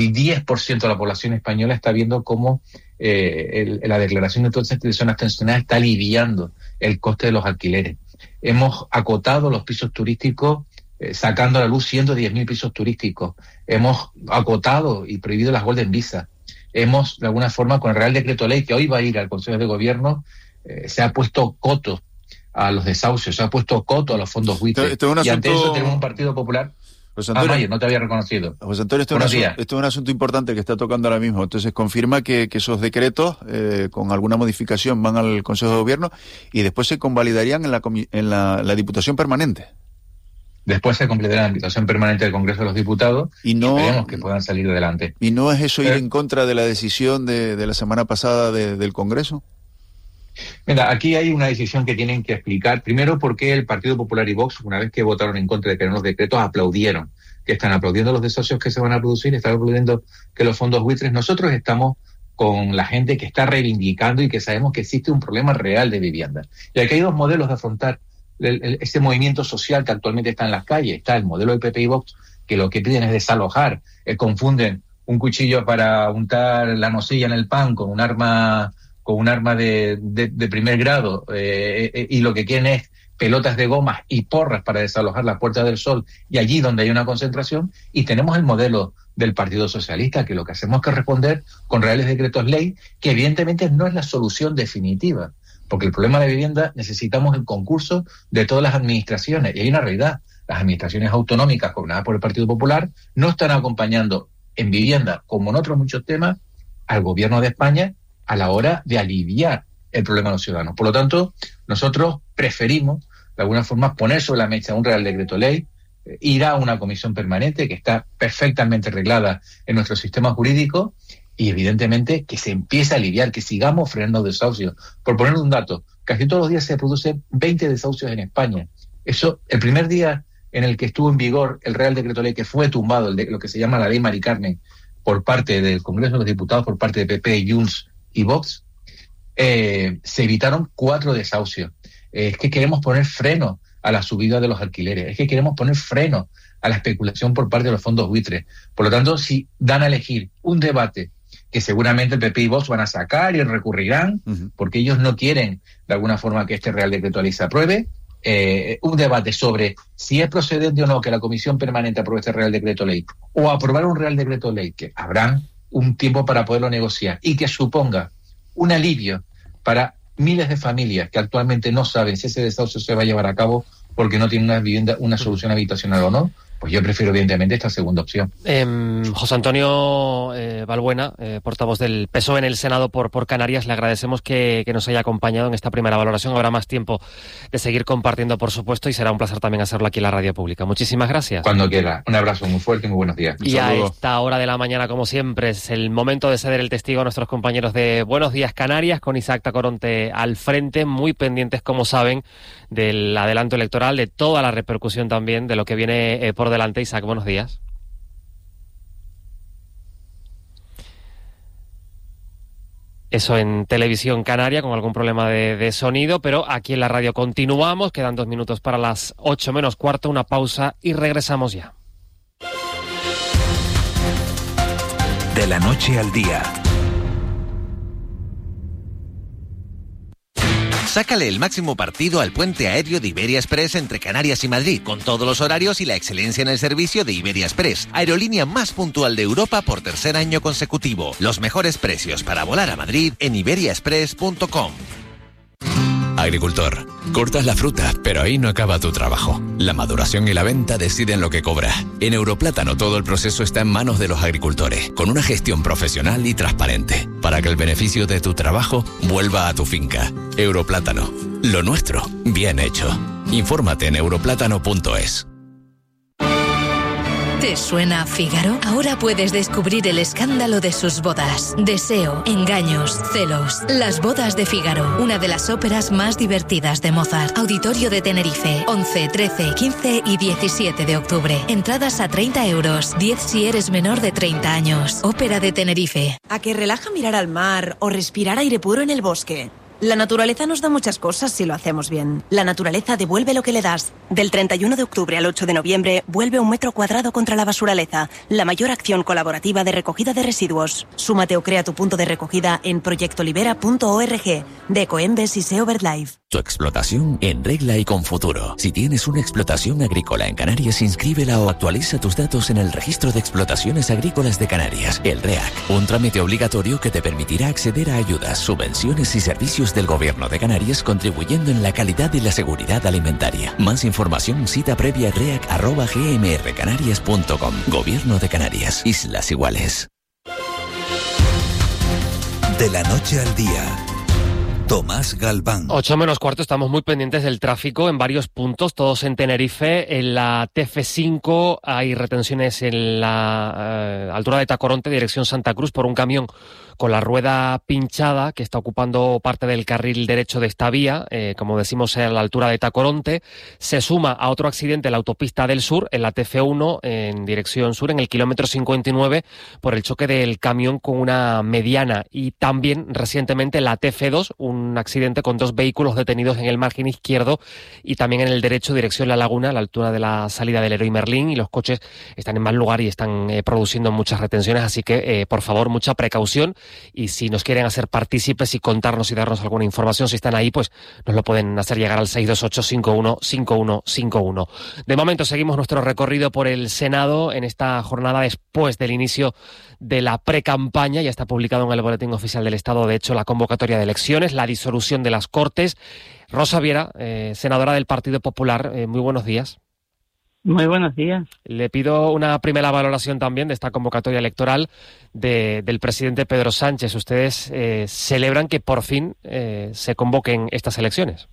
el 10% de la población española está viendo cómo la declaración de todas estas instituciones tensionadas está aliviando el coste de los alquileres. Hemos acotado los pisos turísticos, sacando a la luz 110.000 pisos turísticos. Hemos acotado y prohibido las Golden Visa. Hemos, de alguna forma, con el Real Decreto Ley, que hoy va a ir al Consejo de Gobierno, se ha puesto coto a los desahucios, se ha puesto coto a los fondos buitre. Y ante eso tenemos un Partido Popular... José Antonio, Mayer, no te había reconocido. José Antonio, esto es un asunto importante que está tocando ahora mismo. Entonces, confirma que esos decretos, con alguna modificación, van al Consejo de Gobierno y después se convalidarían en la Diputación Permanente. Después se completará la Diputación Permanente del Congreso de los Diputados y esperemos que puedan salir adelante. ¿Y no es eso ir en contra de la decisión de la semana pasada del Congreso? Mira, aquí hay una decisión que tienen que explicar. Primero, por qué el Partido Popular y Vox, una vez que votaron en contra de que eran los decretos, aplaudieron. Que están aplaudiendo los desahucios que se van a producir, están aplaudiendo que los fondos buitres. Nosotros estamos con la gente que está reivindicando y que sabemos que existe un problema real de vivienda. Y aquí hay dos modelos de afrontar ese movimiento social que actualmente está en las calles. Está el modelo del PP y Vox, que lo que piden es desalojar, confunden un cuchillo para untar la nocilla en el pan con un arma de primer grado, y lo que quieren es pelotas de gomas y porras para desalojar la Puerta del Sol y allí donde hay una concentración. Y tenemos el modelo del Partido Socialista, que lo que hacemos es que responder con reales decretos ley, que evidentemente no es la solución definitiva, porque el problema de vivienda necesitamos el concurso de todas las administraciones. Y hay una realidad: las administraciones autonómicas gobernadas por el Partido Popular no están acompañando en vivienda, como en otros muchos temas, al gobierno de España a la hora de aliviar el problema de los ciudadanos. Por lo tanto, nosotros preferimos, de alguna forma, poner sobre la mesa un Real Decreto Ley, ir a una comisión permanente que está perfectamente reglada en nuestro sistema jurídico y, evidentemente, que se empiece a aliviar, que sigamos frenando desahucios. Por poner un dato, casi todos los días se producen 20 desahucios en España. Eso, el primer día en el que estuvo en vigor el Real Decreto Ley, que fue tumbado, lo que se llama la Ley Mari Carmen, por parte del Congreso de los Diputados, por parte de PP, Junts y Vox, se evitaron 4 desahucios. Es que queremos poner freno a la subida de los alquileres, es que queremos poner freno a la especulación por parte de los fondos buitres. Por lo tanto, si dan a elegir un debate que seguramente el PP y Vox van a sacar y recurrirán, porque ellos no quieren, de alguna forma, que este Real Decreto Ley se apruebe, un debate sobre si es procedente o no que la Comisión Permanente apruebe este Real Decreto Ley, o aprobar un Real Decreto Ley, que habrán un tiempo para poderlo negociar y que suponga un alivio para miles de familias que actualmente no saben si ese desahucio se va a llevar a cabo porque no tienen una vivienda, una solución habitacional o no. Pues yo prefiero, evidentemente, esta segunda opción. José Antonio Balbuena, portavoz del PSOE en el Senado por Canarias, le agradecemos que nos haya acompañado en esta primera valoración. Habrá más tiempo de seguir compartiendo, por supuesto, y será un placer también hacerlo aquí en la radio pública. Muchísimas gracias. Cuando quiera. Un abrazo muy fuerte y muy buenos días. Y a esta hora de la mañana, como siempre, es el momento de ceder el testigo a nuestros compañeros de Buenos Días Canarias, con Isaac Tacoronte al frente, muy pendientes, como saben, del adelanto electoral, de toda la repercusión también de lo que viene por delante. Isaac, buenos días. Eso en Televisión Canaria, con algún problema de sonido, pero aquí en la radio continuamos. Quedan 2 minutos para las 8 menos cuarto, una pausa y regresamos ya. De la noche al día. Sácale el máximo partido al puente aéreo de Iberia Express entre Canarias y Madrid, con todos los horarios y la excelencia en el servicio de Iberia Express, aerolínea más puntual de Europa por 3er año consecutivo. Los mejores precios para volar a Madrid en iberiaexpress.com. Agricultor, cortas la fruta, pero ahí no acaba tu trabajo. La maduración y la venta deciden lo que cobras. En Europlátano todo el proceso está en manos de los agricultores, con una gestión profesional y transparente, para que el beneficio de tu trabajo vuelva a tu finca. Europlátano, lo nuestro, bien hecho. Infórmate en europlátano.es. ¿Te suena Fígaro? Ahora puedes descubrir el escándalo de sus bodas. Deseo, engaños, celos. Las bodas de Fígaro, una de las óperas más divertidas de Mozart. Auditorio de Tenerife, 11, 13, 15 y 17 de octubre. Entradas a 30 euros, 10 si eres menor de 30 años. Ópera de Tenerife. ¿A que relaja mirar al mar o respirar aire puro en el bosque? La naturaleza nos da muchas cosas si lo hacemos bien. La naturaleza devuelve lo que le das. Del 31 de octubre al 8 de noviembre, vuelve 1 metro cuadrado contra la basuraleza, la mayor acción colaborativa de recogida de residuos. Súmate o crea tu punto de recogida en proyectolibera.org, de Ecoembes y Sea BirdLife. Tu explotación en regla y con futuro. Si tienes una explotación agrícola en Canarias, inscríbela o actualiza tus datos en el Registro de Explotaciones Agrícolas de Canarias, el REAC. Un trámite obligatorio que te permitirá acceder a ayudas, subvenciones y servicios del Gobierno de Canarias, contribuyendo en la calidad y la seguridad alimentaria. Más información, cita previa reac@gmrcanarias.com. Gobierno de Canarias. Islas Iguales. De la noche al día. Tomás Galván. 8 menos cuarto, estamos muy pendientes del tráfico en varios puntos, todos en Tenerife. En la TF5 hay retenciones en la altura de Tacoronte, dirección Santa Cruz, por un camión con la rueda pinchada que está ocupando parte del carril derecho de esta vía, como decimos, a la altura de Tacoronte. Se suma a otro accidente en la autopista del sur, en la TF1, en dirección sur, en el kilómetro 59, por el choque del camión con una mediana. Y también, recientemente, en la TF2, un accidente con 2 vehículos detenidos en el margen izquierdo y también en el derecho, dirección La Laguna, a la altura de la salida del Leroy Merlin, y los coches están en mal lugar y están produciendo muchas retenciones, así que, por favor, mucha precaución. Y si nos quieren hacer partícipes y contarnos y darnos alguna información, si están ahí, pues nos lo pueden hacer llegar al 628-515151. De momento seguimos nuestro recorrido por el Senado en esta jornada después del inicio de la precampaña. Ya está publicado en el Boletín Oficial del Estado, de hecho, la convocatoria de elecciones, la disolución de las Cortes. Rosa Viera, senadora del Partido Popular, muy buenos días. Muy buenos días. Le pido una primera valoración también de esta convocatoria electoral del presidente Pedro Sánchez. Ustedes celebran que por fin se convoquen estas elecciones.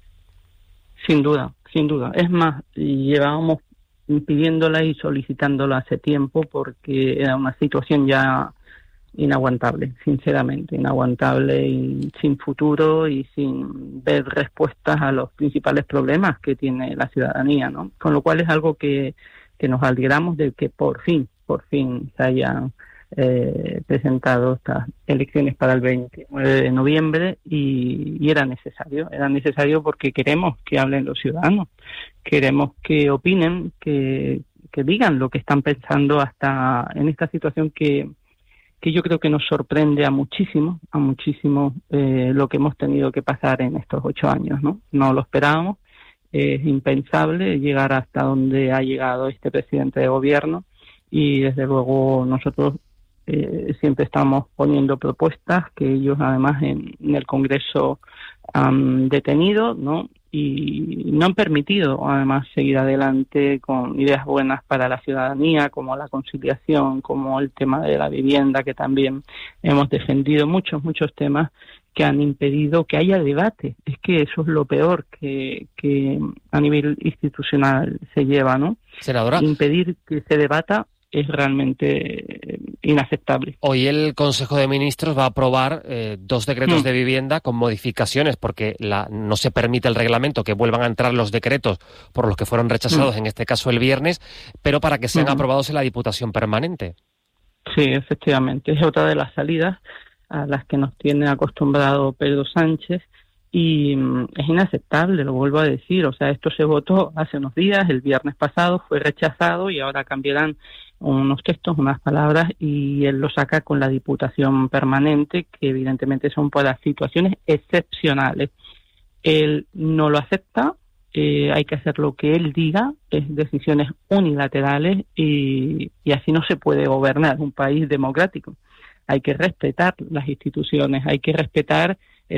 Sin duda, sin duda. Es más, llevábamos pidiéndola y solicitándola hace tiempo porque era una situación ya inaguantable, sinceramente, inaguantable y sin futuro y sin ver respuestas a los principales problemas que tiene la ciudadanía, ¿no? Con lo cual es algo que nos alegramos de que por fin se hayan presentado estas elecciones para el 29 de noviembre y era necesario porque queremos que hablen los ciudadanos, queremos que opinen, que digan lo que están pensando hasta en esta situación que yo creo que nos sorprende a muchísimo lo que hemos tenido que pasar en estos 8 años, ¿no? No lo esperábamos, es impensable llegar hasta donde ha llegado este presidente de gobierno y desde luego nosotros siempre estamos poniendo propuestas que ellos además en el Congreso han detenido, ¿no? Y no han permitido además seguir adelante con ideas buenas para la ciudadanía, como la conciliación, como el tema de la vivienda, que también hemos defendido, muchos temas que han impedido que haya debate. Es que eso es lo peor que a nivel institucional se lleva, ¿no? Senadora, impedir que se debata es realmente inaceptable. Hoy el Consejo de Ministros va a aprobar 2 decretos de vivienda con modificaciones porque no se permite el reglamento que vuelvan a entrar los decretos por los que fueron rechazados, en este caso el viernes, pero para que sean aprobados en la Diputación Permanente. Sí, efectivamente. Es otra de las salidas a las que nos tiene acostumbrado Pedro Sánchez y es inaceptable, lo vuelvo a decir. O sea, esto se votó hace unos días, el viernes pasado fue rechazado y ahora cambiarán unos textos, unas palabras y él lo saca con la Diputación Permanente, que evidentemente son para situaciones excepcionales. Él no lo acepta, hay que hacer lo que él diga, es decisiones unilaterales y así no se puede gobernar un país democrático. Hay que respetar las instituciones, hay que respetar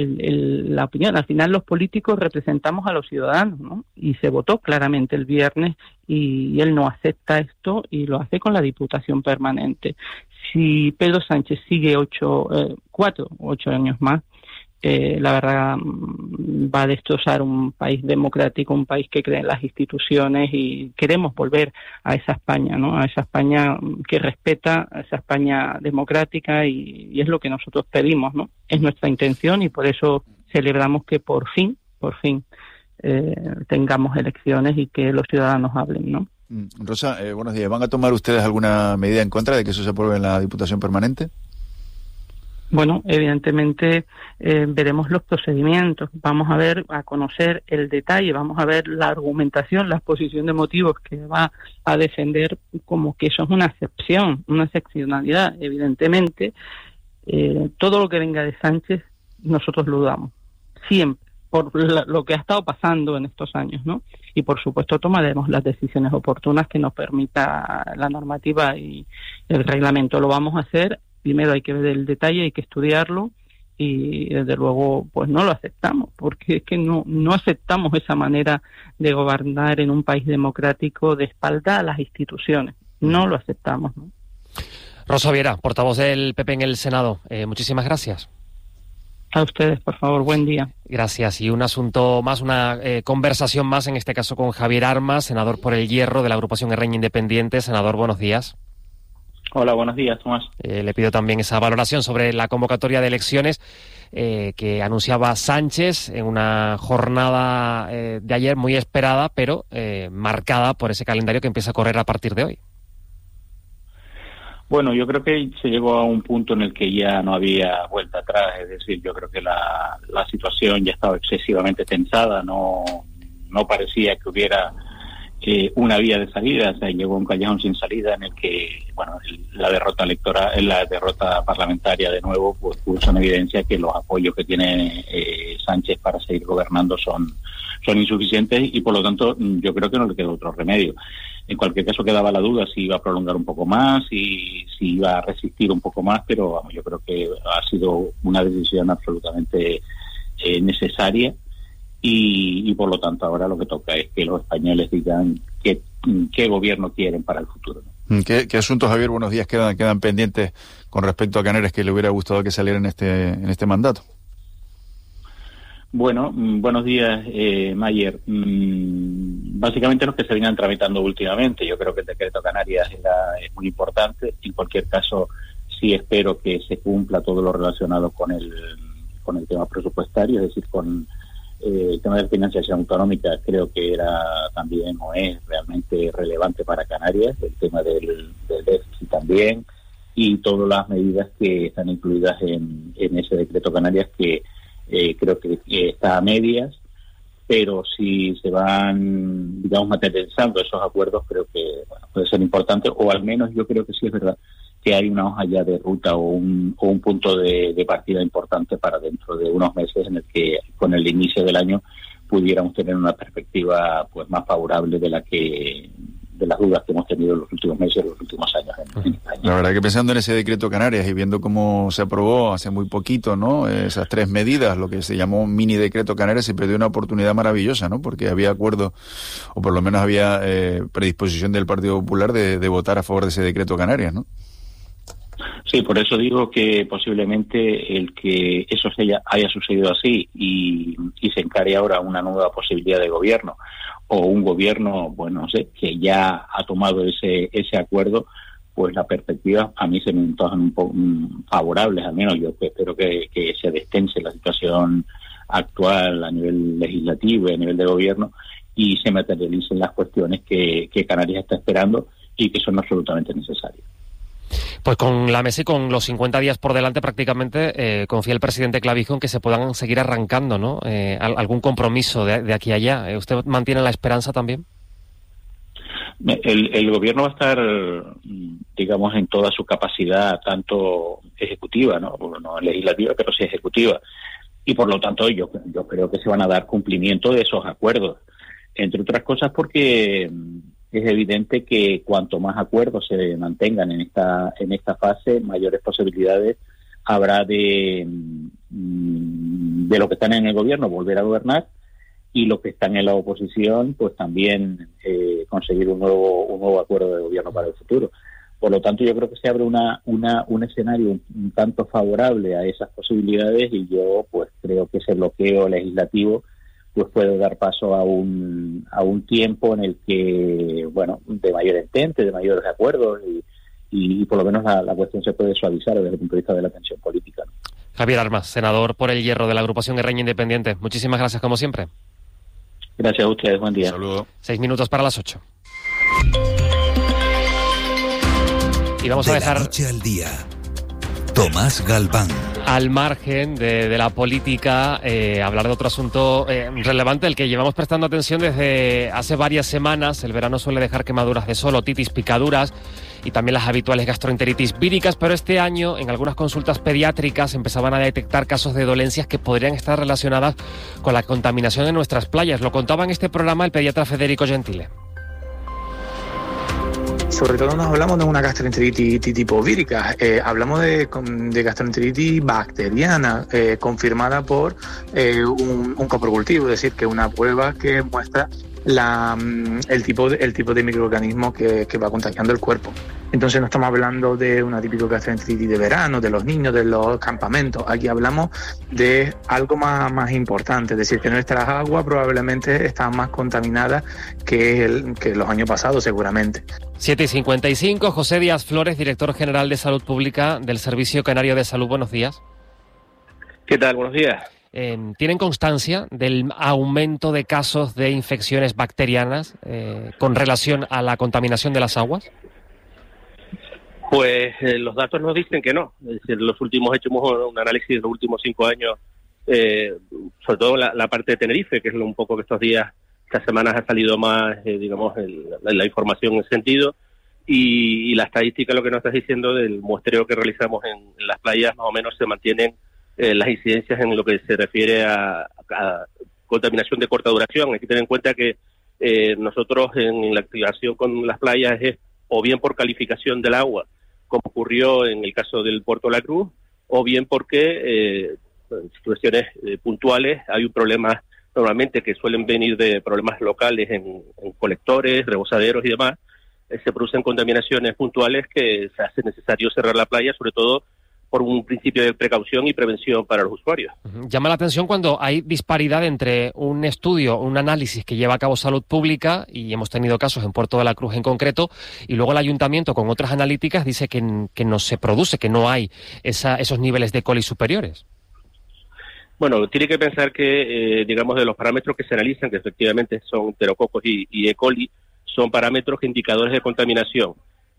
la opinión. Al final los políticos representamos a los ciudadanos, ¿no? Y se votó claramente el viernes y él no acepta esto y lo hace con la Diputación Permanente. Si Pedro Sánchez sigue 4 o 8 años más, la verdad va a destrozar un país democrático, un país que cree en las instituciones y queremos volver a esa España, ¿no? A esa España que respeta, a esa España democrática y es lo que nosotros pedimos, ¿no? Es nuestra intención y por eso celebramos que por fin tengamos elecciones y que los ciudadanos hablen, ¿no? Rosa, buenos días. ¿Van a tomar ustedes alguna medida en contra de que eso se apruebe en la Diputación Permanente? Bueno, evidentemente veremos los procedimientos, vamos a conocer el detalle, vamos a ver la argumentación, la exposición de motivos que va a defender como que eso es una excepción, una excepcionalidad. Evidentemente, todo lo que venga de Sánchez nosotros lo dudamos, siempre, por lo que ha estado pasando en estos años, ¿no? Y por supuesto tomaremos las decisiones oportunas que nos permita la normativa y el reglamento. Lo vamos a hacer. Primero hay que ver el detalle, hay que estudiarlo y desde luego pues no lo aceptamos, porque es que no aceptamos esa manera de gobernar en un país democrático de espalda a las instituciones. No lo aceptamos, ¿no? Rosa Viera, portavoz del PP en el Senado, muchísimas gracias. A ustedes, por favor, buen día. Gracias. Y un asunto más, una conversación más, en este caso con Javier Armas, senador por el Hierro de la agrupación Erreña Independiente. Senador, buenos días. Hola, buenos días, Tomás. Le pido también esa valoración sobre la convocatoria de elecciones que anunciaba Sánchez en una jornada de ayer muy esperada, pero marcada por ese calendario que empieza a correr a partir de hoy. Bueno, yo creo que se llegó a un punto en el que ya no había vuelta atrás, es decir, yo creo que la situación ya estaba excesivamente tensada, no parecía que hubiera una vía de salida, o sea, llegó a un callejón sin salida en el que, bueno, la derrota parlamentaria de nuevo pues puso en evidencia que los apoyos que tiene Sánchez para seguir gobernando son insuficientes y por lo tanto yo creo que no le quedó otro remedio. En cualquier caso quedaba la duda si iba a prolongar un poco más, si iba a resistir un poco más, pero vamos, yo creo que ha sido una decisión absolutamente necesaria. Y por lo tanto ahora lo que toca es que los españoles digan qué gobierno quieren para el futuro, ¿no? ¿Qué asuntos, Javier, buenos días, quedan pendientes con respecto a Canarias que le hubiera gustado que saliera en este mandato? Bueno, buenos días, Mayer. Básicamente los que se vienen tramitando últimamente. Yo creo que el decreto Canarias es muy importante. En cualquier caso, sí espero que se cumpla todo lo relacionado con el tema presupuestario, es decir, con el tema de financiación autonómica. Creo que era también o es realmente relevante para Canarias, el tema del déficit también, y todas las medidas que están incluidas en ese decreto Canarias que creo que está a medias, pero si se van, digamos, materializando esos acuerdos, creo que puede ser importante, o al menos yo creo que sí es verdad que hay una hoja ya de ruta o un punto de partida importante para dentro de unos meses en el que con el inicio del año pudiéramos tener una perspectiva pues más favorable de las dudas que hemos tenido en los últimos meses, los últimos años en España. La verdad que pensando en ese decreto Canarias y viendo cómo se aprobó hace muy poquito, ¿no? Esas 3 medidas, lo que se llamó mini decreto Canarias, se perdió una oportunidad maravillosa, ¿no? Porque había acuerdo, o por lo menos había predisposición del Partido Popular de votar a favor de ese decreto Canarias, ¿no? Sí, por eso digo que posiblemente el que eso haya sucedido así y se encare ahora una nueva posibilidad de gobierno o un gobierno, bueno, no sé, que ya ha tomado ese acuerdo, pues las perspectivas a mí se me antojan un poco favorables, al menos yo espero que se destense la situación actual a nivel legislativo y a nivel de gobierno y se materialicen las cuestiones que Canarias está esperando y que son absolutamente necesarias. Pues con la mesa y con los 50 días por delante prácticamente, confía el presidente Clavijo en que se puedan seguir arrancando, ¿no? ¿Algún compromiso de aquí a allá? ¿Usted mantiene la esperanza también? El gobierno va a estar, digamos, en toda su capacidad, tanto ejecutiva, no legislativa, pero sí ejecutiva. Y por lo tanto yo creo que se van a dar cumplimiento de esos acuerdos. Entre otras cosas porque es evidente que cuanto más acuerdos se mantengan en esta fase, mayores posibilidades habrá de los que están en el gobierno volver a gobernar y los que están en la oposición pues también conseguir un nuevo acuerdo de gobierno para el futuro. Por lo tanto, yo creo que se abre un escenario un tanto favorable a esas posibilidades y yo pues creo que ese bloqueo legislativo pues puede dar paso a un tiempo en el que, bueno, de mayor entente, de mayores acuerdos y por lo menos la cuestión se puede suavizar desde el punto de vista de la tensión política, ¿no? Javier Armas, senador por el Hierro de la agrupación Erreña Independiente. Muchísimas gracias, como siempre. Gracias a ustedes, buen día. Saludos. 6 minutos para las 8. Y vamos a dejar... De la noche al día, Tomás Galván. Al margen de la política, hablar de otro asunto relevante al que llevamos prestando atención desde hace varias semanas. El verano suele dejar quemaduras de sol, otitis, picaduras y también las habituales gastroenteritis víricas, pero este año en algunas consultas pediátricas empezaban a detectar casos de dolencias que podrían estar relacionadas con la contaminación en nuestras playas. Lo contaba en este programa el pediatra Federico Gentile. Sobre todo nos hablamos de una gastroenteritis tipo vírica, hablamos de gastroenteritis bacteriana confirmada por un coprocultivo, es decir, que una prueba que muestra el tipo de microorganismo que va contagiando el cuerpo. Entonces no estamos hablando de una típica gastroenteritis de verano, de los niños, de los campamentos. Aquí hablamos de algo más importante, es decir, que nuestras aguas probablemente están más contaminadas que los años pasados seguramente. 7:55, José Díaz Flores, director general de Salud Pública del Servicio Canario de Salud. Buenos días. ¿Qué tal? Buenos días. ¿Tienen constancia del aumento de casos de infecciones bacterianas con relación a la contaminación de las aguas? Pues los datos nos dicen que no. Es decir, los últimos hechos un análisis de los últimos 5 años, sobre todo la parte de Tenerife, que es un poco que estos días, estas semanas ha salido más, la información en ese sentido, y la estadística lo que nos está diciendo del muestreo que realizamos en las playas, más o menos se mantienen las incidencias en lo que se refiere a contaminación de corta duración. Hay que tener en cuenta que nosotros en la activación con las playas es o bien por calificación del agua, como ocurrió en el caso del Puerto de la Cruz, o bien porque en situaciones puntuales hay un problema normalmente que suelen venir de problemas locales en colectores, rebosaderos y demás. Se producen contaminaciones puntuales que se hace necesario cerrar la playa, sobre todo por un principio de precaución y prevención para los usuarios. Llama la atención cuando hay disparidad entre un estudio, un análisis que lleva a cabo Salud Pública, y hemos tenido casos en Puerto de la Cruz en concreto, y luego el ayuntamiento con otras analíticas dice que no se produce, que no hay esos niveles de coli superiores. Bueno, tiene que pensar que, digamos, de los parámetros que se analizan, que efectivamente son enterococos y E. coli, son parámetros indicadores de contaminación.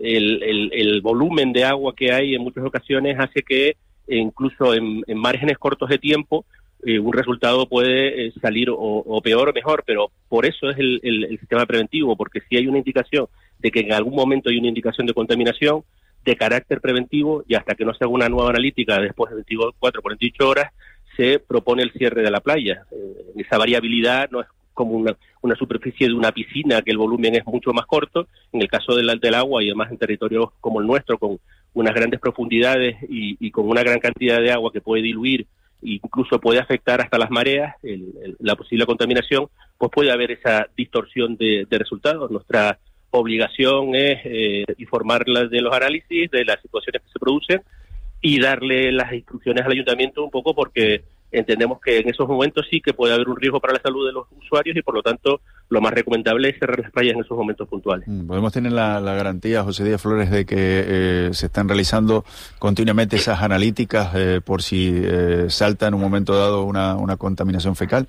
El volumen de agua que hay en muchas ocasiones hace que incluso en márgenes cortos de tiempo un resultado puede salir o peor o mejor, pero por eso es el sistema preventivo, porque si hay una indicación de que en algún momento hay una indicación de contaminación de carácter preventivo, y hasta que no se haga una nueva analítica después de 24 48 horas, se propone el cierre de la playa. Esa variabilidad no es como una superficie de una piscina, que el volumen es mucho más corto. En el caso del agua, y además en territorios como el nuestro, con unas grandes profundidades y con una gran cantidad de agua que puede diluir, incluso puede afectar hasta las mareas, la posible contaminación, pues puede haber esa distorsión de resultados. Nuestra obligación es informarla de los análisis, de las situaciones que se producen, y darle las instrucciones al ayuntamiento un poco, porque entendemos que en esos momentos sí que puede haber un riesgo para la salud de los usuarios, y por lo tanto lo más recomendable es cerrar las playas en esos momentos puntuales. Podemos tener la garantía, José Díaz Flores, de que se están realizando continuamente esas analíticas por si salta en un momento dado una contaminación fecal.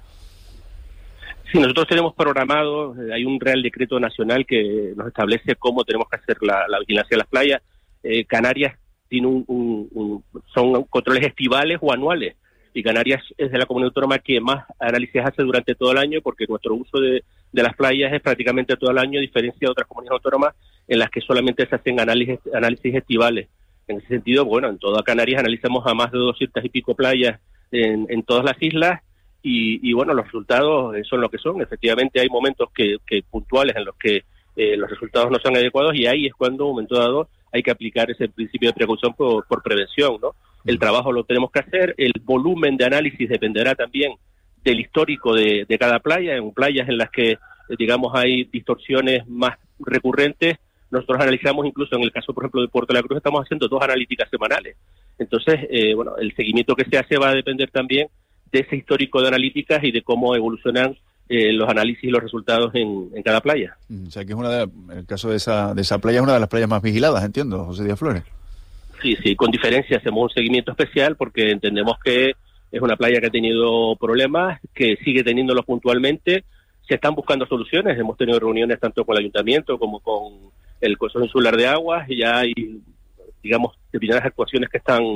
Sí, nosotros tenemos programado, hay un Real Decreto Nacional que nos establece cómo tenemos que hacer la vigilancia de las playas. Canarias tiene son controles estivales o anuales, y Canarias es de la comunidad autónoma que más análisis hace durante todo el año, porque nuestro uso de las playas es prácticamente todo el año, a diferencia de otras comunidades autónomas en las que solamente se hacen análisis estivales. En ese sentido, bueno, en toda Canarias analizamos a más de 200 y pico playas en todas las islas, y bueno, los resultados son lo que son. Efectivamente hay momentos que puntuales en los que los resultados no son adecuados, y ahí es cuando, en un momento dado, hay que aplicar ese principio de precaución por prevención, ¿no? El trabajo lo tenemos que hacer, el volumen de análisis dependerá también del histórico de cada playa. En playas en las que, digamos, hay distorsiones más recurrentes, nosotros analizamos, incluso en el caso, por ejemplo, de Puerto de la Cruz, estamos haciendo 2 analíticas semanales. Entonces, bueno, el seguimiento que se hace va a depender también de ese histórico de analíticas y de cómo evolucionan los análisis y los resultados en cada playa. O sea, que es el caso de esa playa es una de las playas más vigiladas, entiendo, José Díaz Flores. Sí, con diferencia hacemos un seguimiento especial porque entendemos que es una playa que ha tenido problemas, que sigue teniéndolos puntualmente. Se están buscando soluciones, hemos tenido reuniones tanto con el ayuntamiento como con el Consejo Insular de Aguas, y ya hay, digamos, determinadas actuaciones que están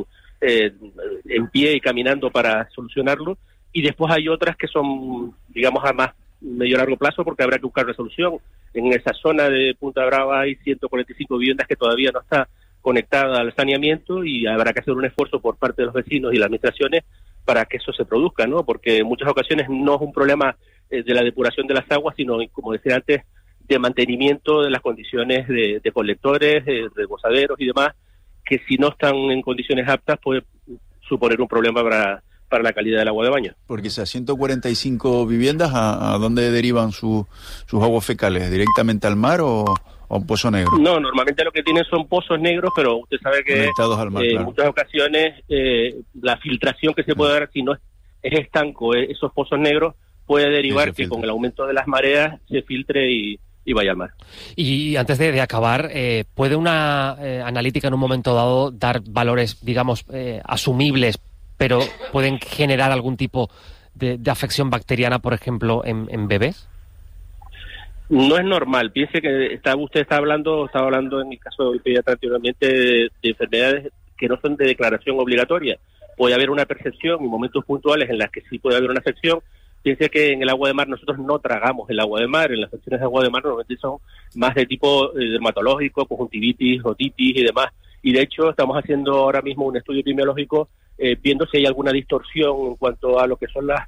en pie y caminando para solucionarlo, y después hay otras que son, digamos, a más medio largo plazo, porque habrá que buscar una solución. En esa zona de Punta Brava hay 145 viviendas que todavía no está conectada al saneamiento, y habrá que hacer un esfuerzo por parte de los vecinos y las administraciones para que eso se produzca, ¿no? Porque en muchas ocasiones no es un problema de la depuración de las aguas, sino, como decía antes, de mantenimiento de las condiciones de colectores, de reposaderos y demás, que si no están en condiciones aptas puede suponer un problema para la calidad del agua de baño. Porque esas 145 viviendas, ¿a dónde derivan sus aguas fecales? ¿Directamente al mar o a un pozo negro? No, normalmente lo que tienen son pozos negros, pero usted sabe que al mar, claro. En muchas ocasiones la filtración que se puede dar, si no es estanco, esos pozos negros, puede derivar que con el aumento de las mareas se filtre y vaya al mar. Y antes de acabar, ¿puede una analítica en un momento dado dar valores, digamos, asumibles, pero pueden generar algún tipo de afección bacteriana, por ejemplo, en bebés? No es normal. Piense que usted estaba hablando en el caso de pediatra anteriormente de enfermedades que no son de declaración obligatoria. Puede haber una percepción en momentos puntuales en las que sí puede haber una afección. Piense que en el agua de mar nosotros no tragamos el agua de mar. En las afecciones de agua de mar normalmente son más de tipo dermatológico, conjuntivitis, otitis y demás. Y de hecho estamos haciendo ahora mismo un estudio epidemiológico viendo si hay alguna distorsión en cuanto a lo que son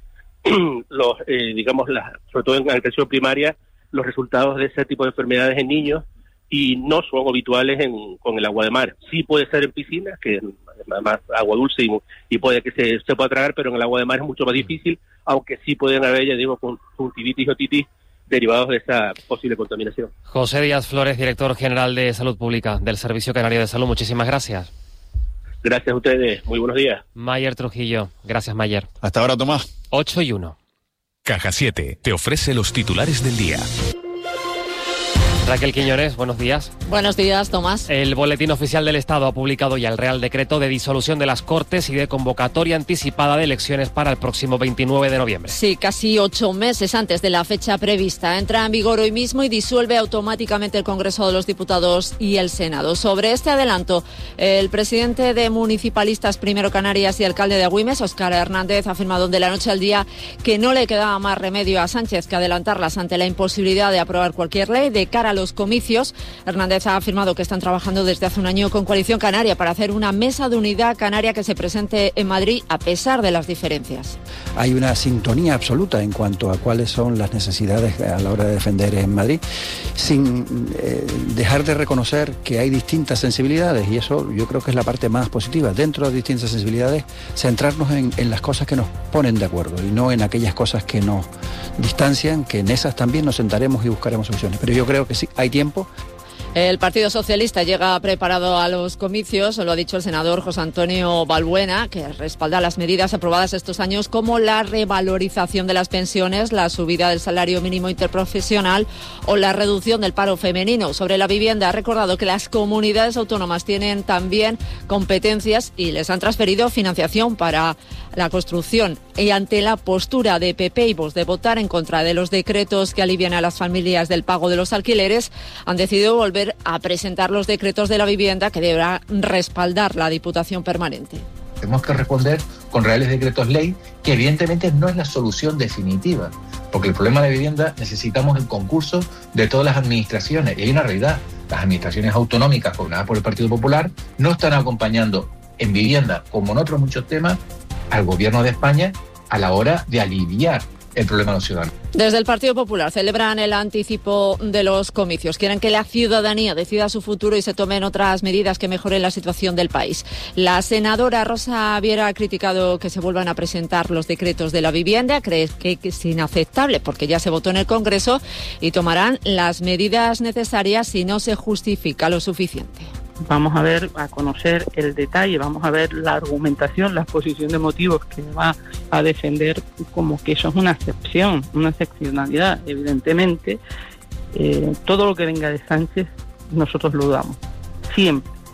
sobre todo en atención primaria, los resultados de ese tipo de enfermedades en niños, y no son habituales con el agua de mar. Sí puede ser en piscinas, que es más agua dulce y puede que se pueda tragar, pero en el agua de mar es mucho más difícil, aunque sí pueden haber, ya digo, conjuntivitis y otitis derivados de esa posible contaminación. José Díaz Flores, director general de Salud Pública del Servicio Canario de Salud, muchísimas gracias. Gracias a ustedes, muy buenos días. Mayer Trujillo, gracias Mayer. Hasta ahora, Tomás. 8:01. Caja 7 te ofrece los titulares del día. Raquel Quiñones, buenos días. Buenos días, Tomás. El Boletín Oficial del Estado ha publicado ya el Real Decreto de disolución de las Cortes y de convocatoria anticipada de elecciones para el próximo 29 de noviembre. Sí, casi 8 meses antes de la fecha prevista. Entra en vigor hoy mismo y disuelve automáticamente el Congreso de los Diputados y el Senado. Sobre este adelanto, el presidente de Municipalistas Primero Canarias y alcalde de Agüimes, Óscar Hernández, ha afirmado de la noche al día que no le quedaba más remedio a Sánchez que adelantarlas ante la imposibilidad de aprobar cualquier ley de cara a los comicios. Hernández ha afirmado que están trabajando desde hace un año con Coalición Canaria para hacer una mesa de unidad canaria que se presente en Madrid a pesar de las diferencias. Hay una sintonía absoluta en cuanto a cuáles son las necesidades a la hora de defender en Madrid, sin dejar de reconocer que hay distintas sensibilidades, y eso yo creo que es la parte más positiva. Dentro de distintas sensibilidades, centrarnos en las cosas que nos ponen de acuerdo y no en aquellas cosas que nos distancian, que en esas también nos sentaremos y buscaremos soluciones. Pero yo creo que sí, hay tiempo. El Partido Socialista llega preparado a los comicios, lo ha dicho el senador José Antonio Balbuena, que respalda las medidas aprobadas estos años como la revalorización de las pensiones, la subida del salario mínimo interprofesional o la reducción del paro femenino. Sobre la vivienda ha recordado que las comunidades autónomas tienen también competencias y les han transferido financiación para la construcción, y ante la postura de PP y Vox de votar en contra de los decretos que alivian a las familias del pago de los alquileres, han decidido volver a presentar los decretos de la vivienda que deberá respaldar la Diputación Permanente. Tenemos que responder con reales decretos ley, que evidentemente no es la solución definitiva, porque el problema de vivienda necesitamos el concurso de todas las administraciones, y hay una realidad: las administraciones autonómicas gobernadas por el Partido Popular no están acompañando en vivienda, como en otros muchos temas, al Gobierno de España a la hora de aliviar el problema de los ciudadanos. Desde el Partido Popular celebran el anticipo de los comicios. Quieren que la ciudadanía decida su futuro y se tomen otras medidas que mejoren la situación del país. La senadora Rosa Viera ha criticado que se vuelvan a presentar los decretos de la vivienda. Cree que es inaceptable porque ya se votó en el Congreso y tomarán las medidas necesarias si no se justifica lo suficiente. Vamos a conocer el detalle, vamos a ver la argumentación, la exposición de motivos que va a defender como que eso es una excepción, una excepcionalidad. Evidentemente, todo lo que venga de Sánchez nosotros lo damos, siempre.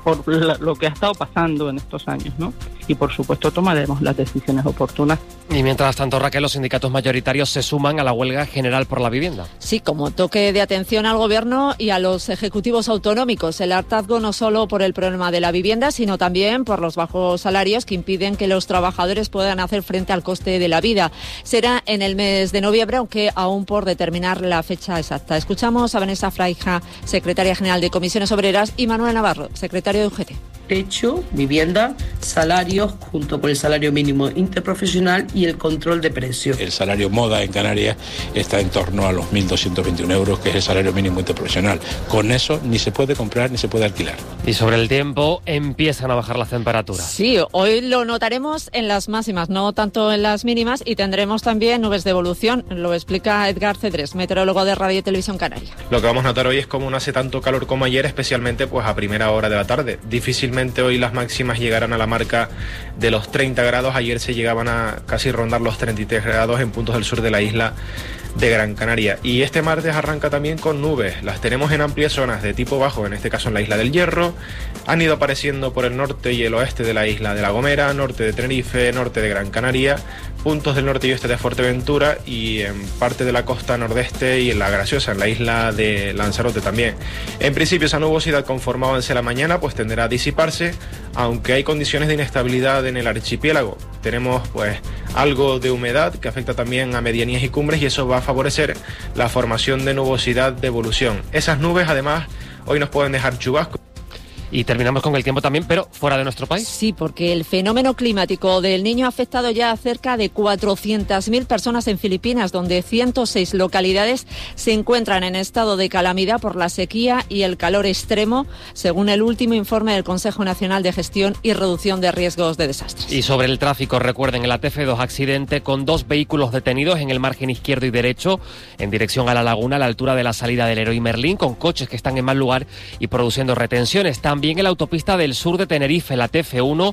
por lo que ha estado pasando en estos años, ¿no? Y por supuesto tomaremos las decisiones oportunas. Y mientras tanto, Raquel, los sindicatos mayoritarios se suman a la huelga general por la vivienda. Sí, como toque de atención al gobierno y a los ejecutivos autonómicos. El hartazgo no solo por el problema de la vivienda, sino también por los bajos salarios que impiden que los trabajadores puedan hacer frente al coste de la vida. Será en el mes de noviembre, aunque aún por determinar la fecha exacta. Escuchamos a Vanessa Fraija, secretaria general de Comisiones Obreras, y Manuel Navarro, secretario de UGT. Techo, vivienda, salarios, junto con el salario mínimo interprofesional y el control de precios. El salario moda en Canarias está en torno a los 1.221 euros, que es el salario mínimo interprofesional. Con eso ni se puede comprar ni se puede alquilar. Y sobre el tiempo, empiezan a bajar las temperaturas. Sí, hoy lo notaremos en las máximas, no tanto en las mínimas, y tendremos también nubes de evolución. Lo explica Edgar Cedrés, meteorólogo de Radio y Televisión Canaria. Lo que vamos a notar hoy es como no hace tanto calor como ayer, especialmente pues a primera hora de la tarde. Difícilmente hoy las máximas llegarán a la marca de los 30 grados. Ayer se llegaban a casi rondar los 33 grados en puntos del sur de la isla de Gran Canaria. Y este martes arranca también con nubes. Las tenemos en amplias zonas de tipo bajo, en este caso en la isla del Hierro. Han ido apareciendo por el norte y el oeste de la isla de La Gomera, norte de Tenerife, norte de Gran Canaria, puntos del norte y oeste de Fuerteventura y en parte de la costa nordeste y en La Graciosa, en la isla de Lanzarote también. En principio esa nubosidad, conforme avance la mañana, pues tenderá a disiparse, aunque hay condiciones de inestabilidad en el archipiélago. Tenemos pues algo de humedad que afecta también a medianías y cumbres, y eso va a favorecer la formación de nubosidad de evolución. Esas nubes además hoy nos pueden dejar chubascos. Y terminamos con el tiempo también, pero fuera de nuestro país. Sí, porque el fenómeno climático del Niño ha afectado ya a cerca de 400.000 personas en Filipinas, donde 106 localidades se encuentran en estado de calamidad por la sequía y el calor extremo, según el último informe del Consejo Nacional de Gestión y Reducción de Riesgos de Desastres. Y sobre el tráfico, recuerden, el ATF2 accidente con 2 vehículos detenidos en el margen izquierdo y derecho en dirección a la laguna, a la altura de la salida del Leroy Merlin, con coches que están en mal lugar y produciendo retenciones. También en la autopista del sur de Tenerife, la TF1,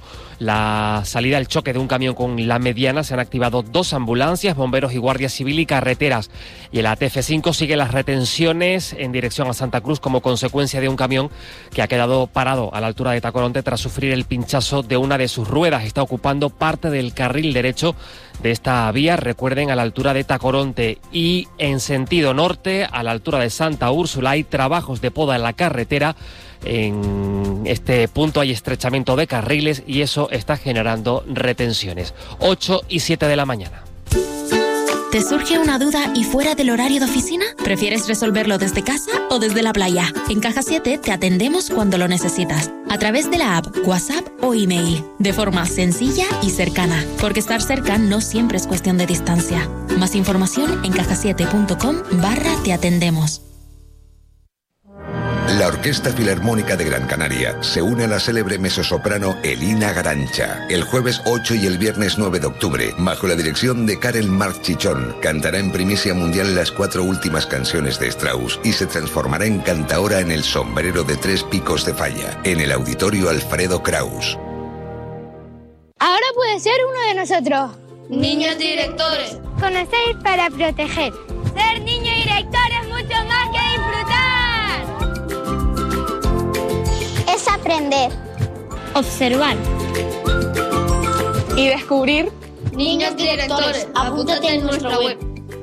la salida del choque de un camión con la mediana, se han activado 2 ambulancias, bomberos y guardia civil y carreteras. Y en la TF5 sigue las retenciones en dirección a Santa Cruz como consecuencia de un camión que ha quedado parado a la altura de Tacoronte tras sufrir el pinchazo de una de sus ruedas. Está ocupando parte del carril derecho de esta vía, recuerden, a la altura de Tacoronte. Y en sentido norte, a la altura de Santa Úrsula, hay trabajos de poda en la carretera. En este punto hay estrechamiento de carriles y eso está generando retenciones. 8 y 7 de la mañana. ¿Te surge una duda y fuera del horario de oficina? ¿Prefieres resolverlo desde casa o desde la playa? En Caja 7 te atendemos cuando lo necesitas, a través de la app, WhatsApp o email, de forma sencilla y cercana, porque estar cerca no siempre es cuestión de distancia. Más información en cajasiete.com/te atendemos. La Orquesta Filarmónica de Gran Canaria se une a la célebre mezzosoprano Elina Garancha. El jueves 8 y el viernes 9 de octubre, bajo la dirección de Karel Marc Chichón, cantará en primicia mundial las 4 últimas canciones de Strauss y se transformará en cantaora en el Sombrero de 3 Picos de Falla, en el Auditorio Alfredo Kraus. Ahora puede ser uno de nosotros. Niños directores. Conocer para proteger. Ser niño director es mucho más que disfrutar. Es aprender, observar y descubrir. Niños directores, apúntate en nuestra web.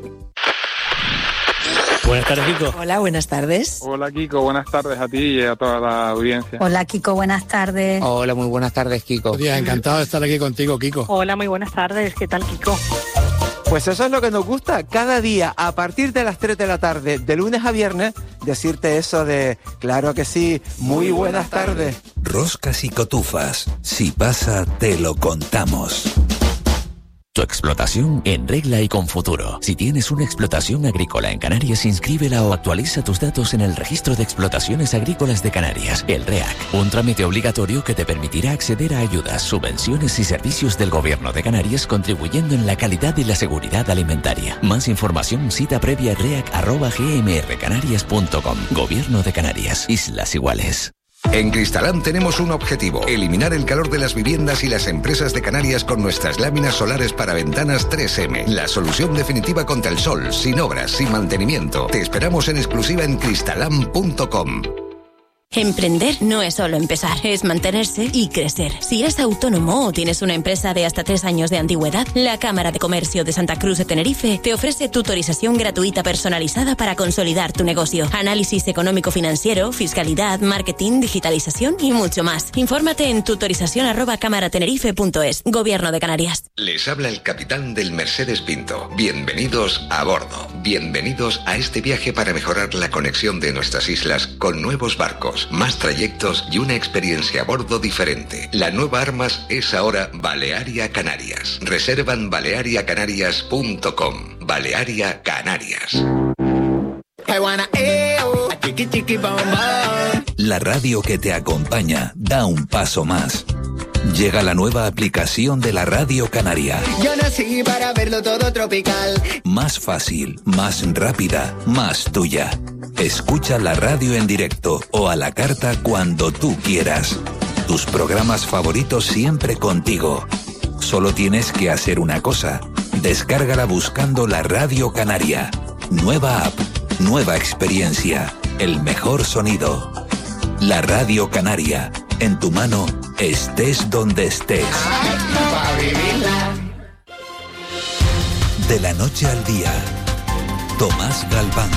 Buenas tardes, Kiko. Hola, buenas tardes. Hola, Kiko, buenas tardes a ti y a toda la audiencia. Hola, Kiko, buenas tardes. Hola, muy buenas tardes, Kiko. Buenos días, encantado de estar aquí contigo, Kiko. Hola, muy buenas tardes, ¿qué tal, Kiko? Pues eso es lo que nos gusta, cada día a partir de las 3 de la tarde, de lunes a viernes, decirte eso de, claro que sí, muy buenas tardes. Roscas y cotufas, si pasa te lo contamos. Tu explotación en regla y con futuro. Si tienes una explotación agrícola en Canarias, inscríbela o actualiza tus datos en el Registro de Explotaciones Agrícolas de Canarias, el REAC. Un trámite obligatorio que te permitirá acceder a ayudas, subvenciones y servicios del Gobierno de Canarias, contribuyendo en la calidad y la seguridad alimentaria. Más información, cita previa reac@gmrcanarias.com. Gobierno de Canarias, Islas Iguales. En Cristalam tenemos un objetivo: eliminar el calor de las viviendas y las empresas de Canarias con nuestras láminas solares para ventanas 3M. La solución definitiva contra el sol, sin obras, sin mantenimiento. Te esperamos en exclusiva en cristalam.com. Emprender no es solo empezar, es mantenerse y crecer. Si eres autónomo o tienes una empresa de hasta 3 años de antigüedad, la Cámara de Comercio de Santa Cruz de Tenerife te ofrece tutorización gratuita personalizada para consolidar tu negocio. Análisis económico-financiero, fiscalidad, marketing, digitalización y mucho más. Infórmate en tutorización@cámaratenerife.es. Gobierno de Canarias. Les habla el capitán del Mercedes Pinto. Bienvenidos a bordo. Bienvenidos a este viaje para mejorar la conexión de nuestras islas con nuevos barcos, más trayectos y una experiencia a bordo diferente. La nueva Armas es ahora Balearia Canarias. Reserva en baleariacanarias.com. Balearia Canarias. La radio que te acompaña da un paso más. Llega la nueva aplicación de la Radio Canaria. Yo nací para verlo todo tropical. Más fácil, más rápida, más tuya. Escucha la radio en directo o a la carta cuando tú quieras. Tus programas favoritos siempre contigo. Solo tienes que hacer una cosa. Descárgala buscando la Radio Canaria. Nueva app, nueva experiencia, el mejor sonido. La Radio Canaria, en tu mano, estés donde estés. De la noche al día, Tomás Galván.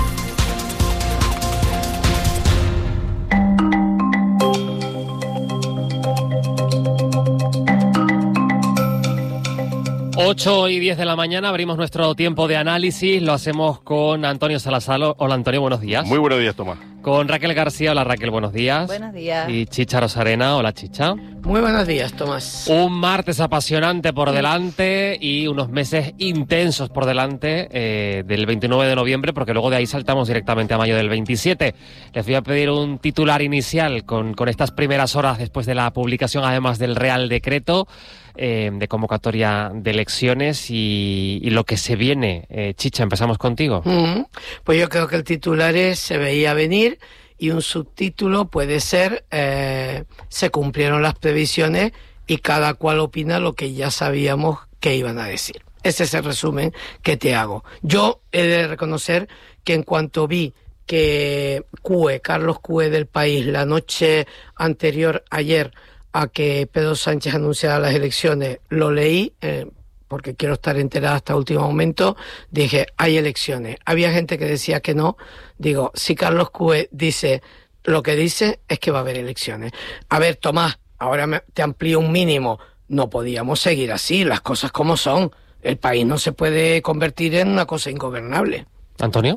Ocho y 10 de la mañana abrimos nuestro tiempo de análisis. Lo hacemos con Antonio Salazar. Hola Antonio, buenos días. Muy buenos días, Tomás. Con Raquel García. Hola Raquel, buenos días. Buenos días. Y Chicha Rosarena. Hola Chicha. Muy buenos días, Tomás. Un martes apasionante por delante y unos meses intensos por delante del 29 de noviembre, porque luego de ahí saltamos directamente a mayo del 27. Les voy a pedir un titular inicial con estas primeras horas después de la publicación, además del Real Decreto de convocatoria de elecciones y lo que se viene. Chicha, empezamos contigo. Pues yo creo que el titular es "se veía venir", y un subtítulo puede ser "se cumplieron las previsiones y cada cual opina lo que ya sabíamos que iban a decir". Ese es el resumen que te hago. Yo he de reconocer que en cuanto vi que Carlos Cue del País, la noche anterior ayer a que Pedro Sánchez anunciara las elecciones, lo leí, porque quiero estar enterada hasta el último momento, dije, hay elecciones. Había gente que decía que no. Digo, si Carlos Cue dice lo que dice, es que va a haber elecciones. A ver, Tomás, ahora te amplío un mínimo. No podíamos seguir así, las cosas como son. El país no se puede convertir en una cosa ingobernable. ¿Antonio?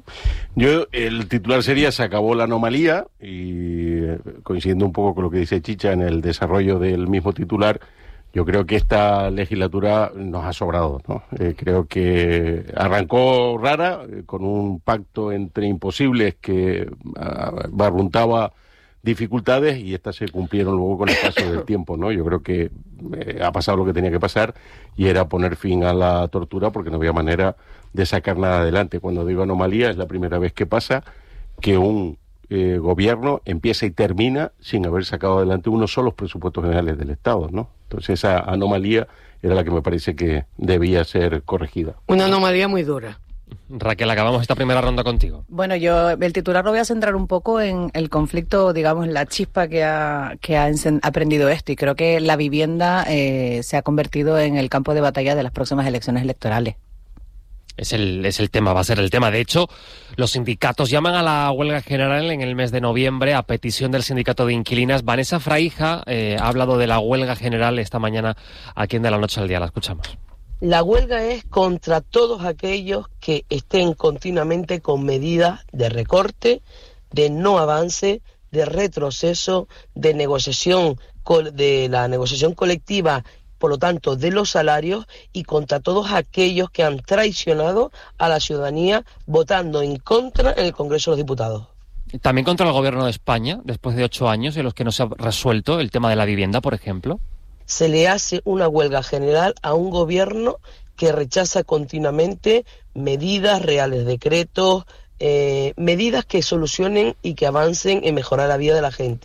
El titular sería "se acabó la anomalía", y coincidiendo un poco con lo que dice Chicha en el desarrollo del mismo titular, yo creo que esta legislatura nos ha sobrado, ¿no? Creo que arrancó rara, con un pacto entre imposibles que barruntaba dificultades, y estas se cumplieron luego con el paso del tiempo, ¿no? Yo creo que ha pasado lo que tenía que pasar, y era poner fin a la tortura, porque no había manera de sacar nada adelante. Cuando digo anomalía, es la primera vez que pasa que un gobierno empieza y termina sin haber sacado adelante unos solos presupuestos generales del Estado, ¿no? Entonces esa anomalía era la que me parece que debía ser corregida. Una anomalía muy dura. Raquel, acabamos esta primera ronda contigo. Bueno, yo el titular lo voy a centrar un poco en el conflicto, digamos, la chispa que ha aprendido esto, y creo que la vivienda se ha convertido en el campo de batalla de las próximas elecciones electorales. Es el tema, va a ser el tema. De hecho, los sindicatos llaman a la huelga general en el mes de noviembre a petición del sindicato de inquilinas. Vanessa Fraija ha hablado de la huelga general esta mañana aquí en De la Noche al Día. La escuchamos. La huelga es contra todos aquellos que estén continuamente con medidas de recorte, de no avance, de retroceso, de negociación, de la negociación colectiva, por lo tanto, de los salarios, y contra todos aquellos que han traicionado a la ciudadanía votando en contra en el Congreso de los Diputados. También contra el Gobierno de España, después de 8 años en los que no se ha resuelto el tema de la vivienda, por ejemplo. Se le hace una huelga general a un gobierno que rechaza continuamente medidas, reales decretos, medidas que solucionen y que avancen en mejorar la vida de la gente.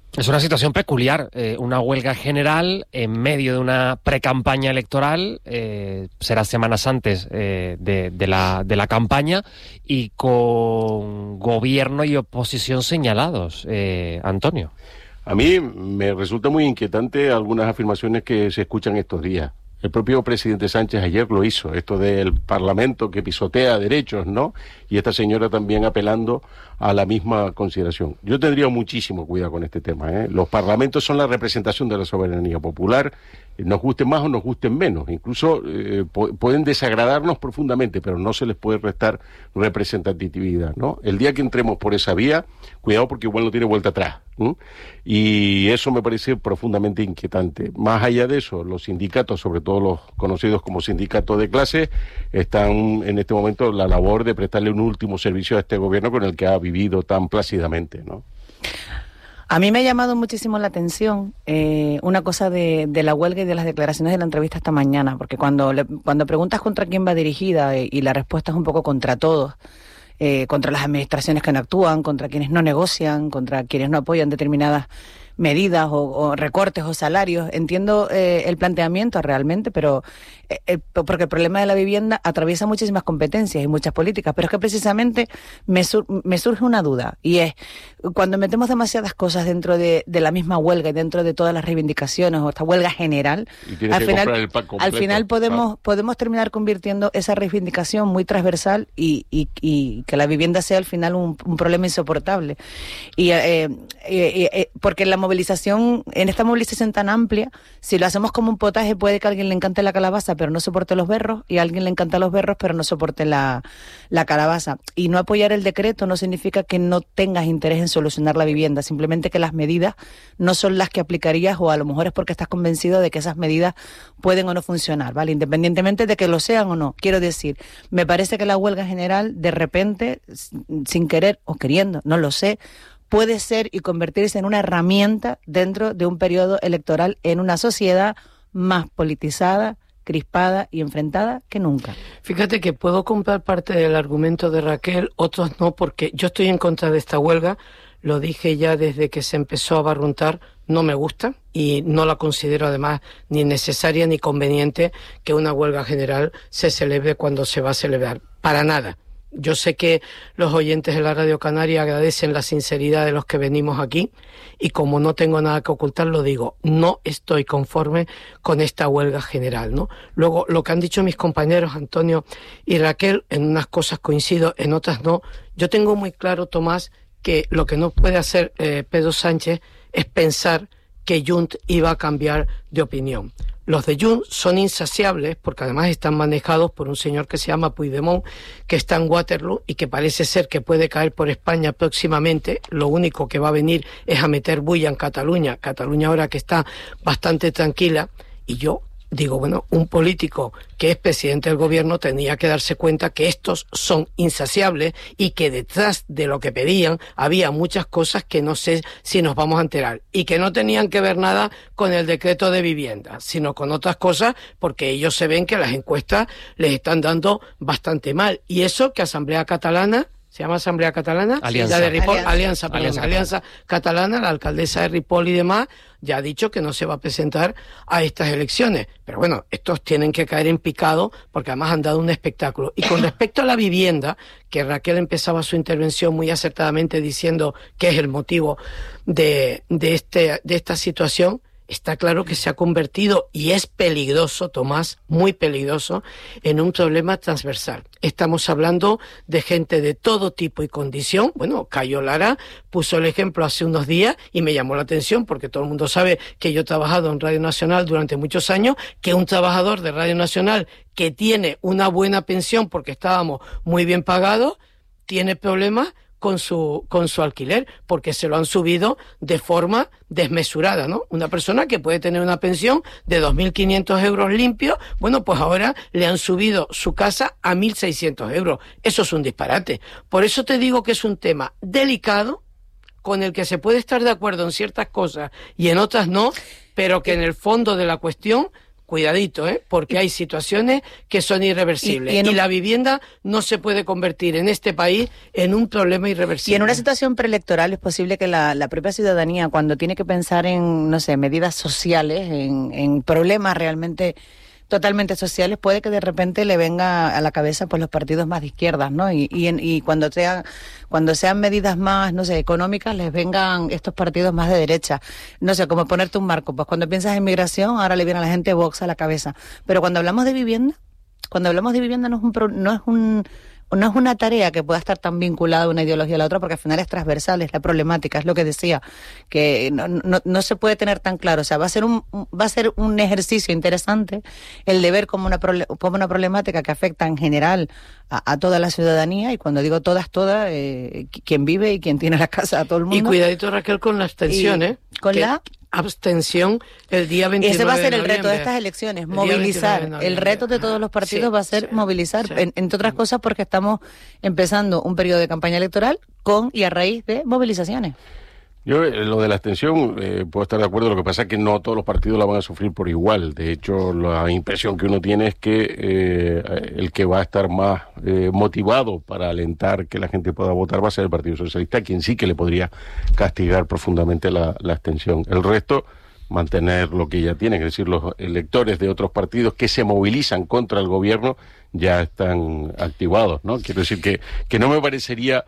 Es una situación peculiar, una huelga general en medio de una precampaña electoral, será semanas antes de la campaña, y con gobierno y oposición señalados. Antonio. A mí me resulta muy inquietante algunas afirmaciones que se escuchan estos días. El propio presidente Sánchez ayer lo hizo, esto del Parlamento que pisotea derechos, ¿no? Y esta señora también apelando a la misma consideración. Yo tendría muchísimo cuidado con este tema, ¿eh? Los parlamentos son la representación de la soberanía popular, nos gusten más o nos gusten menos. Incluso pueden desagradarnos profundamente, pero no se les puede restar representatividad, ¿no? El día que entremos por esa vía, cuidado porque igual no tiene vuelta atrás, ¿eh? Y eso me parece profundamente inquietante. Más allá de eso, los sindicatos, sobre todo los conocidos como sindicatos de clase, están en este momento en la labor de prestarle un último servicio a este gobierno con el que ha vivido tan plácidamente, ¿no? A mí me ha llamado muchísimo la atención una cosa de la huelga y de las declaraciones de la entrevista esta mañana, porque cuando preguntas contra quién va dirigida y la respuesta es un poco contra todos, contra las administraciones que no actúan, contra quienes no negocian, contra quienes no apoyan determinadas medidas o recortes o salarios. Entiendo el planteamiento realmente, pero porque el problema de la vivienda atraviesa muchísimas competencias y muchas políticas, pero es que precisamente me surge una duda, y es cuando metemos demasiadas cosas dentro de la misma huelga y dentro de todas las reivindicaciones o esta huelga general, al final podemos terminar convirtiendo esa reivindicación muy transversal y que la vivienda sea al final un problema insoportable. Porque en esta movilización tan amplia, si lo hacemos como un potaje, puede que a alguien le encante la calabaza pero no soporte los berros, y a alguien le encantan los berros pero no soporte la calabaza. Y no apoyar el decreto no significa que no tengas interés en solucionar la vivienda, simplemente que las medidas no son las que aplicarías, o a lo mejor es porque estás convencido de que esas medidas pueden o no funcionar, ¿vale? Independientemente de que lo sean o no. Quiero decir, me parece que la huelga general, de repente, sin querer o queriendo, no lo sé, puede ser y convertirse en una herramienta dentro de un periodo electoral en una sociedad más politizada, crispada y enfrentada que nunca. Fíjate que puedo comprar parte del argumento de Raquel, otros no, porque yo estoy en contra de esta huelga, lo dije ya desde que se empezó a barruntar, no me gusta y no la considero además ni necesaria ni conveniente que una huelga general se celebre cuando se va a celebrar, para nada. Yo sé que los oyentes de la Radio Canaria agradecen la sinceridad de los que venimos aquí, y como no tengo nada que ocultar, lo digo, no estoy conforme con esta huelga general, ¿no? Luego, lo que han dicho mis compañeros Antonio y Raquel, en unas cosas coincido, en otras no. Yo tengo muy claro, Tomás, que lo que no puede hacer Pedro Sánchez es pensar que Junts iba a cambiar de opinión. Los de Junts son insaciables porque además están manejados por un señor que se llama Puigdemont, que está en Waterloo y que parece ser que puede caer por España próximamente. Lo único que va a venir es a meter bulla en Cataluña. Cataluña ahora que está bastante tranquila. Y yo digo, bueno, un político que es presidente del gobierno tenía que darse cuenta que estos son insaciables y que detrás de lo que pedían había muchas cosas que no sé si nos vamos a enterar, y que no tenían que ver nada con el decreto de vivienda, sino con otras cosas, porque ellos se ven que las encuestas les están dando bastante mal. Y eso que Asamblea Catalana, ¿se llama Asamblea Catalana? Alianza. La de Ripoll, Alianza Catalana, la alcaldesa de Ripoll y demás, ya ha dicho que no se va a presentar a estas elecciones. Pero bueno, estos tienen que caer en picado porque además han dado un espectáculo. Y con respecto a la vivienda, que Raquel empezaba su intervención muy acertadamente diciendo que es el motivo de esta situación, está claro que se ha convertido, y es peligroso, Tomás, muy peligroso, en un problema transversal. Estamos hablando de gente de todo tipo y condición. Bueno, Cayo Lara puso el ejemplo hace unos días y me llamó la atención porque todo el mundo sabe que yo he trabajado en Radio Nacional durante muchos años, que un trabajador de Radio Nacional que tiene una buena pensión porque estábamos muy bien pagados, tiene problemas con su alquiler, porque se lo han subido de forma desmesurada, ¿no? Una persona que puede tener una pensión de 2.500 euros limpios, bueno, pues ahora le han subido su casa a 1.600 euros. Eso es un disparate. Por eso te digo que es un tema delicado, con el que se puede estar de acuerdo en ciertas cosas y en otras no, pero que en el fondo de la cuestión cuidadito, porque hay situaciones que son irreversibles y la vivienda no se puede convertir en este país en un problema irreversible. Y en una situación preelectoral es posible que la propia ciudadanía, cuando tiene que pensar en, no sé, medidas sociales, en problemas realmente totalmente sociales, puede que de repente le venga a la cabeza pues los partidos más de izquierdas, ¿no? Y cuando sean medidas más, no sé, económicas, les vengan estos partidos más de derecha. No sé, como ponerte un marco, pues cuando piensas en migración, ahora le viene a la gente Vox a la cabeza. Pero cuando hablamos de vivienda no es una tarea que pueda estar tan vinculada a una ideología a la otra, porque al final es transversal, es la problemática, es lo que decía, que no se puede tener tan claro. O sea, va a ser un ejercicio interesante el de ver como una problemática que afecta en general a toda la ciudadanía, y cuando digo todas, quien vive y quien tiene la casa, a todo el mundo. Y cuidadito, Raquel, con la abstención, con la abstención el día 29 Ese va a ser el de reto de estas elecciones, movilizar. El reto de todos los partidos va a ser movilizar, entre otras cosas porque estamos empezando un periodo de campaña electoral con y a raíz de movilizaciones. Yo, lo de la abstención, puedo estar de acuerdo, lo que pasa es que no todos los partidos la van a sufrir por igual. De hecho, la impresión que uno tiene es que el que va a estar más motivado para alentar que la gente pueda votar va a ser el Partido Socialista, quien sí que le podría castigar profundamente la abstención. El resto, mantener lo que ya tienen, es decir, los electores de otros partidos que se movilizan contra el gobierno ya están activados, ¿no? Quiero decir que no me parecería,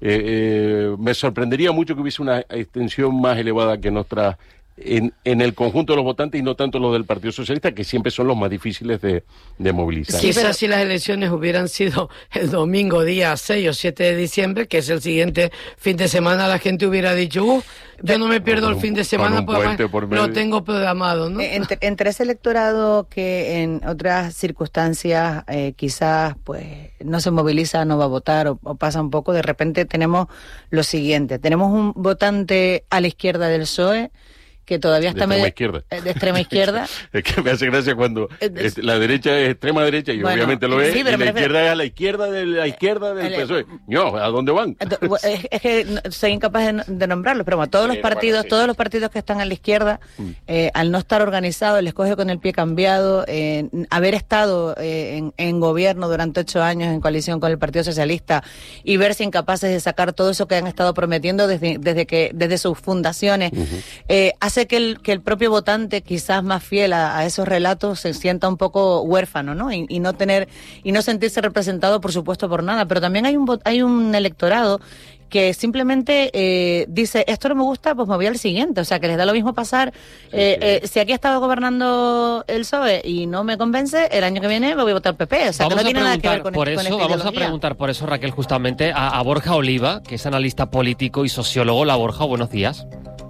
me sorprendería mucho que hubiese una extensión más elevada que nuestra en el conjunto de los votantes y no tanto los del Partido Socialista, que siempre son los más difíciles de movilizar. Quizás si las elecciones hubieran sido el domingo día 6 o 7 de diciembre, que es el siguiente fin de semana, la gente hubiera dicho, yo no me pierdo el fin de semana porque lo tengo programado, ¿no? Entre ese electorado que en otras circunstancias quizás pues no se moviliza, no va a votar o pasa un poco, de repente tenemos lo siguiente, tenemos un votante a la izquierda del PSOE que todavía está de extrema izquierda. Es que me hace gracia cuando la derecha es extrema derecha y bueno, obviamente lo es, sí, y la izquierda es a la izquierda del PSOE. No, ¿a dónde van? Es que soy incapaz de nombrarlos, pero bueno, todos los partidos que están a la izquierda, al no estar organizados, les coge con el pie cambiado, haber estado en gobierno durante 8 años en coalición con el Partido Socialista y verse incapaces de sacar todo eso que han estado prometiendo desde sus fundaciones, hace que el propio votante, quizás más fiel a esos relatos, se sienta un poco huérfano, ¿no? Y no sentirse representado, por supuesto, por nada. Pero también hay un electorado que simplemente dice, esto no me gusta, pues me voy al siguiente. O sea, que les da lo mismo pasar. Si aquí ha estado gobernando el PSOE y no me convence, el año que viene me voy a votar PP. O sea, que no tiene nada que ver con esto. Vamos a preguntar por eso, Raquel, justamente a Borja Oliva, que es analista político y sociólogo. Hola, Borja, buenos días.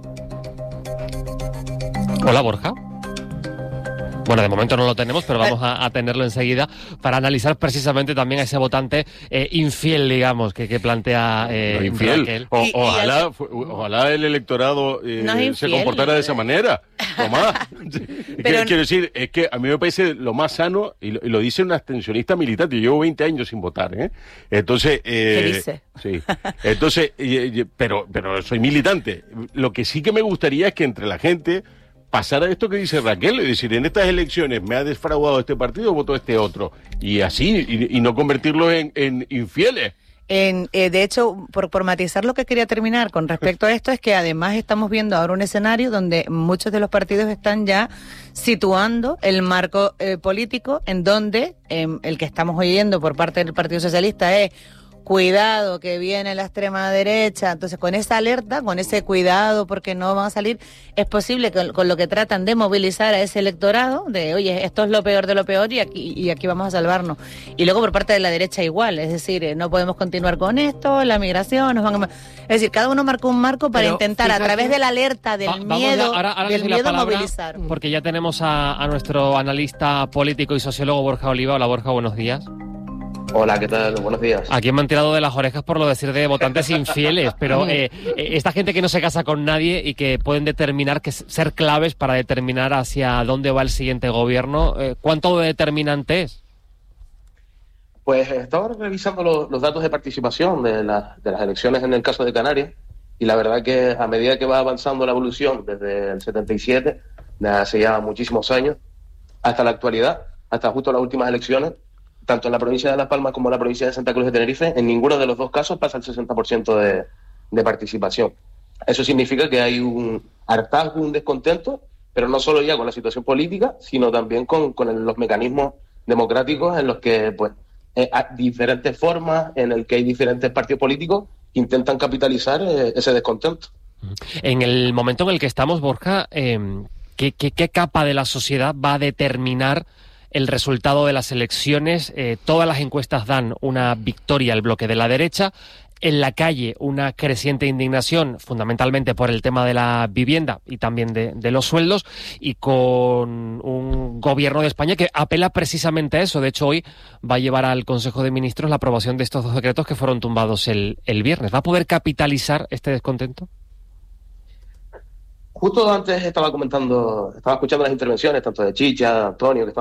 Hola, Borja. Bueno, de momento no lo tenemos, pero vamos a tenerlo enseguida para analizar precisamente también a ese votante infiel, digamos, que plantea no, infiel. Raquel. Ojalá el electorado se comportara de esa manera. Tomás. Quiero decir, es que a mí me parece lo más sano, y lo dice un abstencionista militante. Yo llevo 20 años sin votar, ¿eh? Entonces... ¿Qué dice? Sí. Entonces, pero soy militante. Lo que sí que me gustaría es que entre la gente pasara esto que dice Raquel, es decir, en estas elecciones me ha defraudado este partido, voto este otro, y así, y no convertirlos en infieles. De hecho, por matizar, lo que quería terminar con respecto a esto es que además estamos viendo ahora un escenario donde muchos de los partidos están ya situando el marco político en donde el que estamos oyendo por parte del Partido Socialista es cuidado que viene la extrema derecha. Entonces, con esa alerta, con ese cuidado porque no van a salir, es posible que con lo que tratan de movilizar a ese electorado, de oye, esto es lo peor de lo peor y aquí vamos a salvarnos. Y luego por parte de la derecha igual, es decir, no podemos continuar con esto, la migración, es decir, cada uno marcó un marco para intentar, a través de la alerta, del miedo, movilizar. Porque ya tenemos a nuestro analista político y sociólogo Borja Oliva. Hola, Borja, buenos días. Hola, ¿qué tal? Buenos días. Aquí me han tirado de las orejas por lo decir de votantes infieles, pero esta gente que no se casa con nadie y que pueden determinar, ser claves para determinar hacia dónde va el siguiente gobierno, ¿cuánto determinante es? Pues estaba revisando los datos de participación de las elecciones en el caso de Canarias, y la verdad que a medida que va avanzando la evolución desde el 77, hace ya muchísimos años, hasta la actualidad, hasta justo las últimas elecciones, tanto en la provincia de Las Palmas como en la provincia de Santa Cruz de Tenerife, en ninguno de los dos casos pasa el 60% de participación. Eso significa que hay un hartazgo, un descontento, pero no solo ya con la situación política, sino también con los mecanismos democráticos en los que pues hay diferentes formas, en el que hay diferentes partidos políticos que intentan capitalizar ese descontento. En el momento en el que estamos, Borja, ¿qué capa de la sociedad va a determinar el resultado de las elecciones? Todas las encuestas dan una victoria al bloque de la derecha. En la calle, una creciente indignación, fundamentalmente por el tema de la vivienda y también de los sueldos, y con un gobierno de España que apela precisamente a eso. De hecho, hoy va a llevar al Consejo de Ministros la aprobación de estos dos decretos que fueron tumbados el viernes. ¿Va a poder capitalizar este descontento? Justo antes estaba escuchando las intervenciones tanto de Chicha, de Antonio, que